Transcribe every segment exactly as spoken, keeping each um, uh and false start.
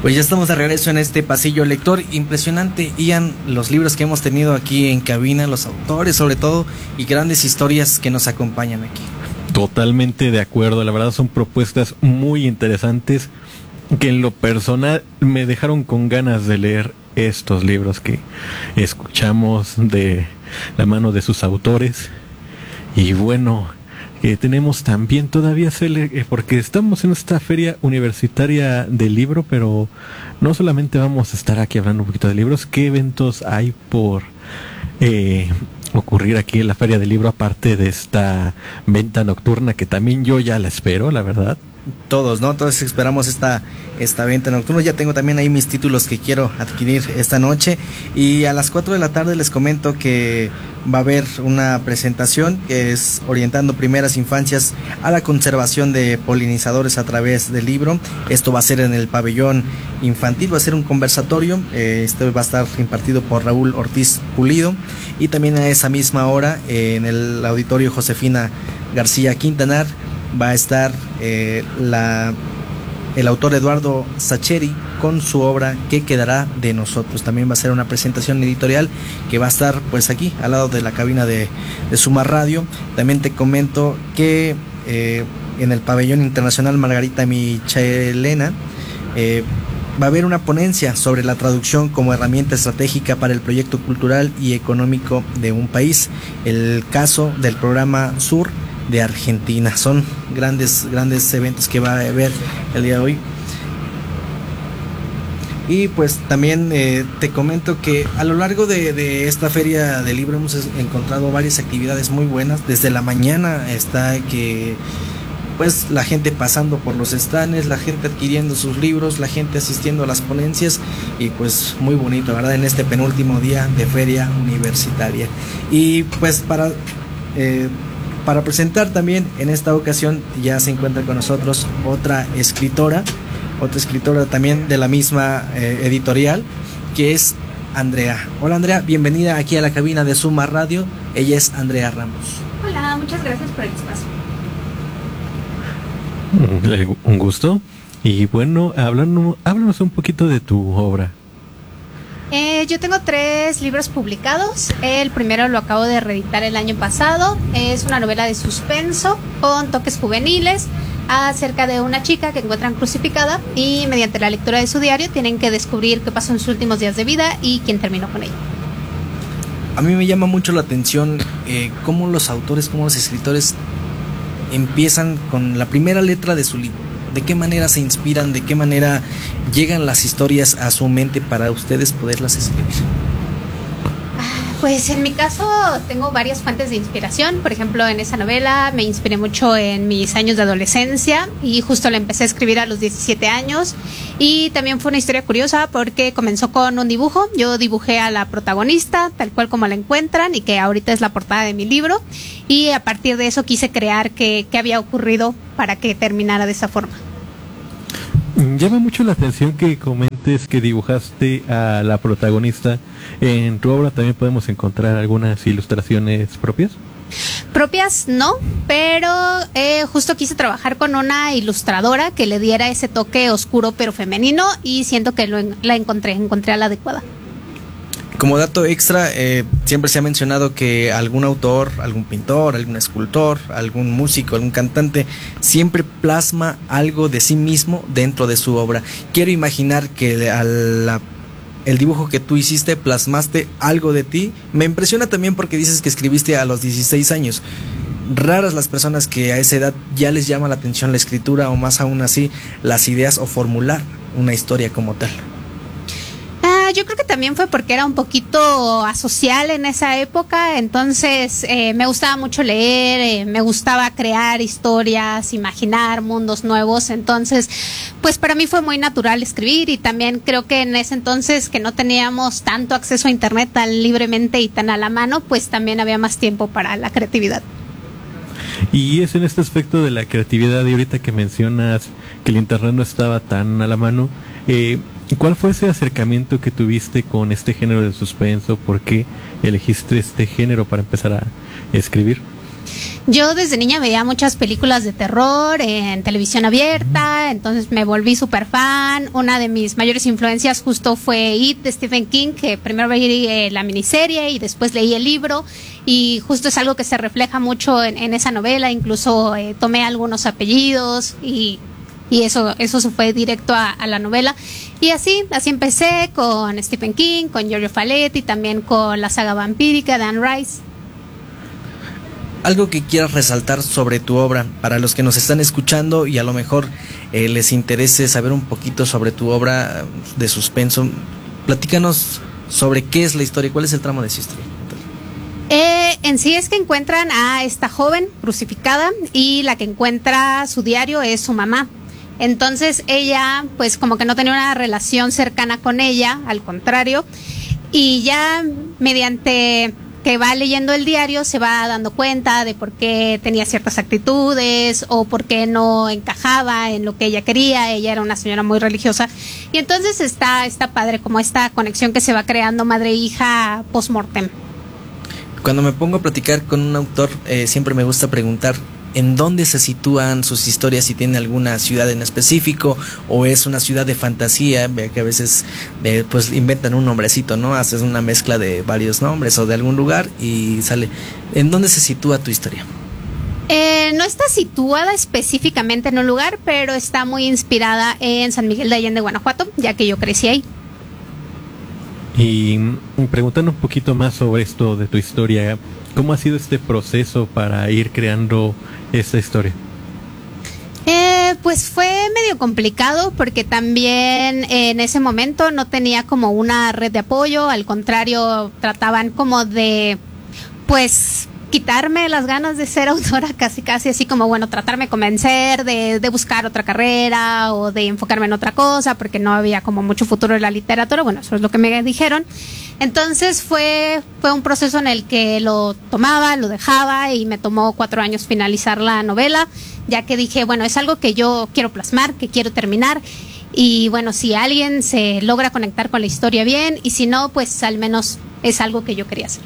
Pues ya estamos de regreso en este pasillo lector. Impresionante, Ian, los libros que hemos tenido aquí en cabina, los autores sobre todo, y grandes historias que nos acompañan aquí. Totalmente de acuerdo, la verdad son propuestas muy interesantes que en lo personal me dejaron con ganas de leer estos libros que escuchamos de la mano de sus autores. Y bueno, que tenemos también todavía, eh, porque estamos en esta feria universitaria del libro, pero no solamente vamos a estar aquí hablando un poquito de libros. ¿Qué eventos hay por eh, ocurrir aquí en la feria del libro, aparte de esta venta nocturna que también yo ya la espero, la verdad? Todos, ¿no? Todos esperamos esta, esta venta nocturna. Ya tengo también ahí mis títulos que quiero adquirir esta noche. Y a las cuatro de la tarde les comento que va a haber una presentación que es orientando primeras infancias a la conservación de polinizadores a través del libro. Esto va a ser en el pabellón infantil, va a ser un conversatorio. Eh, este va a estar impartido por Raúl Ortiz Pulido. Y también a esa misma hora, eh, en el auditorio Josefina García Quintanar, va a estar eh, la, el autor Eduardo Sacheri con su obra ¿Qué quedará de nosotros? También va a ser una presentación editorial que va a estar pues aquí al lado de la cabina de, de Suma Radio. También te comento que eh, en el pabellón internacional Margarita Michelena eh, va a haber una ponencia sobre la traducción como herramienta estratégica para el proyecto cultural y económico de un país. El caso del programa Sur de Argentina. Son grandes, grandes eventos que va a haber el día de hoy. Y pues también eh, te comento que a lo largo de, de esta feria del libro hemos encontrado varias actividades muy buenas. Desde la mañana está que pues la gente pasando por los stands, la gente adquiriendo sus libros, la gente asistiendo a las ponencias, y pues muy bonito, ¿verdad? En este penúltimo día de feria universitaria. Y pues para eh, Para presentar también en esta ocasión ya se encuentra con nosotros otra escritora, otra escritora también de la misma eh, editorial, que es Andrea. Hola Andrea, bienvenida aquí a la cabina de Suma Radio. Ella es Andrea Ramos. Hola, muchas gracias por el espacio. Un gusto. Y bueno, háblanos, háblanos un poquito de tu obra. Eh, yo tengo tres libros publicados. El primero lo acabo de reeditar el año pasado. Es una novela de suspenso con toques juveniles acerca de una chica que encuentran crucificada y mediante la lectura de su diario tienen que descubrir qué pasó en sus últimos días de vida y quién terminó con ella. A mí me llama mucho la atención eh, cómo los autores, cómo los escritores empiezan con la primera letra de su libro. ¿De qué manera se inspiran? ¿De qué manera llegan las historias a su mente para ustedes poderlas escribir? Pues en mi caso tengo varias fuentes de inspiración. Por ejemplo, en esa novela me inspiré mucho en mis años de adolescencia y justo la empecé a escribir a los diecisiete años. Y también fue una historia curiosa porque comenzó con un dibujo. Yo dibujé a la protagonista tal cual como la encuentran y que ahorita es la portada de mi libro. Y a partir de eso quise crear qué, qué había ocurrido para que terminara de esa forma. Llama mucho la atención que comentes que dibujaste a la protagonista. ¿En tu obra también podemos encontrar algunas ilustraciones propias? Propias no, pero eh, justo quise trabajar con una ilustradora que le diera ese toque oscuro pero femenino y siento que lo, la encontré, encontré a la adecuada. Como dato extra, eh, siempre se ha mencionado que algún autor, algún pintor, algún escultor, algún músico, algún cantante, siempre plasma algo de sí mismo dentro de su obra. Quiero imaginar que a la, el dibujo que tú hiciste plasmaste algo de ti. Me impresiona también porque dices que escribiste a los dieciséis años. Raras las personas que a esa edad ya les llama la atención la escritura o más aún así las ideas o formular una historia como tal. Yo creo que también fue porque era un poquito asocial en esa época, entonces eh, me gustaba mucho leer, eh, me gustaba crear historias, imaginar mundos nuevos, entonces pues para mí fue muy natural escribir y también creo que en ese entonces que no teníamos tanto acceso a internet tan libremente y tan a la mano, pues también había más tiempo para la creatividad. Y es en este aspecto de la creatividad y ahorita que mencionas que el internet no estaba tan a la mano, eh, ¿cuál fue ese acercamiento que tuviste con este género de suspenso? ¿Por qué elegiste este género para empezar a escribir? Yo desde niña veía muchas películas de terror en televisión abierta, entonces me volví súper fan. Una de mis mayores influencias justo fue It de Stephen King, que primero vi eh, la miniserie y después leí el libro, y justo es algo que se refleja mucho en, en esa novela. Incluso eh, tomé algunos apellidos y, y eso, eso se fue directo a, a la novela. Y así, así empecé con Stephen King, con Giorgio Faletti, también con la saga vampírica de Anne Rice. Algo que quieras resaltar sobre tu obra para los que nos están escuchando y a lo mejor eh, les interese saber un poquito sobre tu obra de suspenso. Platícanos sobre qué es la historia, cuál es el tramo de esa historia. Eh, en sí es que encuentran a esta joven crucificada y la que encuentra su diario es su mamá. Entonces ella pues como que no tenía una relación cercana con ella, al contrario, y ya mediante que va leyendo el diario se va dando cuenta de por qué tenía ciertas actitudes o por qué no encajaba en lo que ella quería. Ella era una señora muy religiosa y entonces está, está padre como esta conexión que se va creando madre-hija post-mortem. Cuando me pongo a platicar con un autor eh, siempre me gusta preguntar en dónde se sitúan sus historias, si tiene alguna ciudad en específico o es una ciudad de fantasía, que a veces eh, pues inventan un nombrecito, ¿no? Haces una mezcla de varios nombres o de algún lugar y sale. ¿En dónde se sitúa tu historia? Eh, no está situada específicamente en un lugar, pero está muy inspirada en San Miguel de Allende, Guanajuato, ya que yo crecí ahí. Y preguntando un poquito más sobre esto de tu historia, ¿cómo ha sido este proceso para ir creando esta historia? Eh, pues fue medio complicado porque también eh, en ese momento no tenía como una red de apoyo, al contrario, trataban como de, pues, quitarme las ganas de ser autora, casi casi así como, bueno, tratarme de convencer de, de buscar otra carrera o de enfocarme en otra cosa porque no había como mucho futuro en la literatura. Bueno, eso es lo que me dijeron. Entonces fue, fue un proceso en el que lo tomaba, lo dejaba y me tomó cuatro años finalizar la novela, ya que dije, bueno, es algo que yo quiero plasmar, que quiero terminar. Y bueno, si alguien se logra conectar con la historia bien, y si no, pues al menos es algo que yo quería hacer.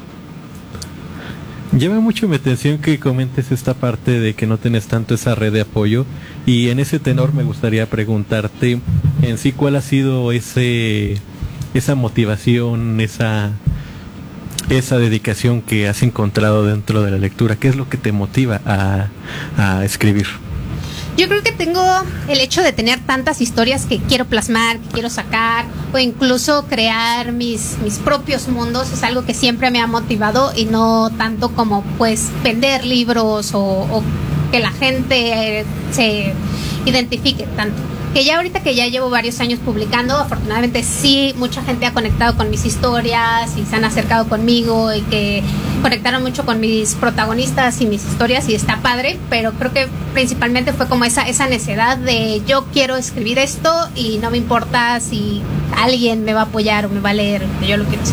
Llama mucho mi atención que comentes esta parte de que no tienes tanto esa red de apoyo, y en ese tenor me gustaría preguntarte en sí cuál ha sido ese esa motivación, esa esa dedicación que has encontrado dentro de la lectura. ¿Qué es lo que te motiva a, a escribir? Yo creo que tengo el hecho de tener tantas historias que quiero plasmar, que quiero sacar, o incluso crear mis, mis propios mundos, es algo que siempre me ha motivado, y no tanto como pues vender libros o, o que la gente eh, se identifique tanto. Que ya ahorita que ya llevo varios años publicando, afortunadamente sí, mucha gente ha conectado con mis historias y se han acercado conmigo y que conectaron mucho con mis protagonistas y mis historias, y está padre, pero creo que principalmente fue como esa, esa necesidad de yo quiero escribir esto y no me importa si alguien me va a apoyar o me va a leer, yo lo quiero hacer.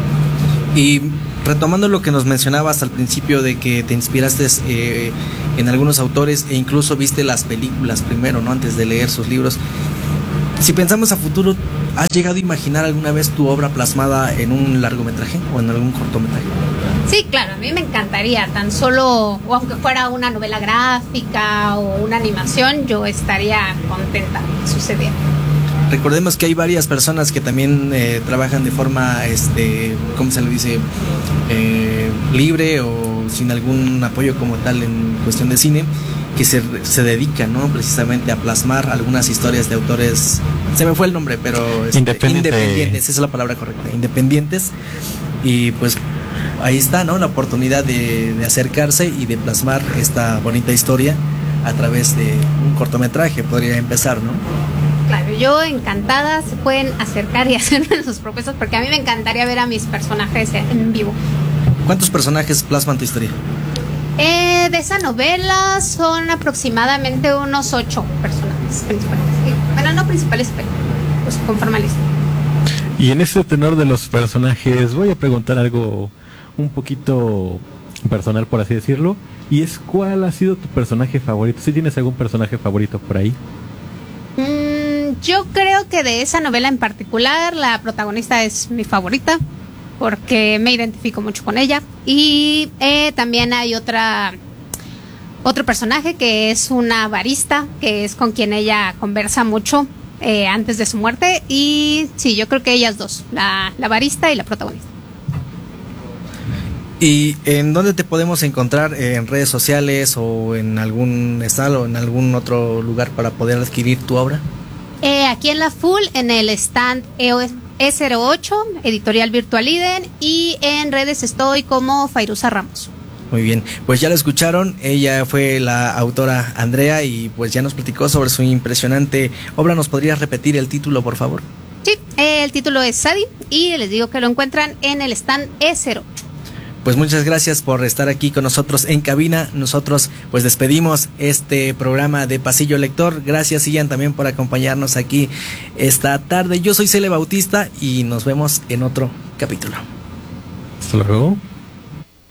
Y retomando lo que nos mencionabas al principio de que te inspiraste eh, en algunos autores e incluso viste las películas primero, ¿no? Antes de leer sus libros. Si pensamos a futuro, ¿has llegado a imaginar alguna vez tu obra plasmada en un largometraje o en algún cortometraje? Sí, claro, a mí me encantaría, tan solo, o aunque fuera una novela gráfica o una animación, yo estaría contenta de que sucediera. Recordemos que hay varias personas que también eh, trabajan de forma, este, ¿cómo se le dice? Eh, libre o sin algún apoyo como tal en cuestión de cine, que se, se dedican, ¿no? Precisamente a plasmar algunas historias de autores, se me fue el nombre, pero este, Independiente. independientes, esa es la palabra correcta, independientes, y pues ahí está, ¿no? La oportunidad de, de acercarse y de plasmar esta bonita historia a través de un cortometraje, podría empezar, ¿no? Claro, yo encantada, se pueden acercar y hacerme sus propuestas, porque a mí me encantaría ver a mis personajes en vivo. ¿Cuántos personajes plasman tu historia? Eh, de esa novela son aproximadamente unos ocho personajes principales. Bueno, no principales, pero pues conforme a la historia. Y en ese tenor de los personajes voy a preguntar algo un poquito personal, por así decirlo, y es ¿cuál ha sido tu personaje favorito? ¿Si tienes algún personaje favorito por ahí? Mm, yo creo que de esa novela en particular la protagonista es mi favorita, porque me identifico mucho con ella. Y eh, también hay otra otro personaje que es una barista, que es con quien ella conversa mucho eh, antes de su muerte. Y sí, yo creo que ellas dos, la, la barista y la protagonista. ¿Y en dónde te podemos encontrar? ¿En redes sociales o en algún estado o en algún otro lugar para poder adquirir tu obra? Eh, aquí en la Full, en el stand E cero ocho, Editorial Virtual Eden, y en redes estoy como Fairuza Ramos. Muy bien, pues ya lo escucharon, ella fue la autora Andrea y pues ya nos platicó sobre su impresionante obra. ¿Nos podrías repetir el título, por favor? Sí, eh, el título es Sadie y les digo que lo encuentran en el stand E cero ocho. Pues muchas gracias por estar aquí con nosotros en cabina. Nosotros pues despedimos este programa de Pasillo Lector. Gracias, Ian, también por acompañarnos aquí esta tarde. Yo soy Cele Bautista y nos vemos en otro capítulo. Hasta luego.